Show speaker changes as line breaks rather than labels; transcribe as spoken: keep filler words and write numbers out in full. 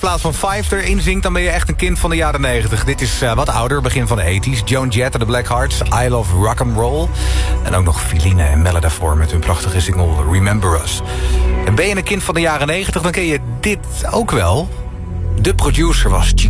plaats van Five erin zingt, dan ben je echt een kind van de jaren negentig. Dit is uh, wat ouder, begin van de tachtig. Joan Jett en de Blackhearts, I Love Rock'n'Roll. En ook nog Feline en Melle daarvoor met hun prachtige single Remember Us. En ben je een kind van de jaren negentig, dan ken je dit ook wel. De producer was Chico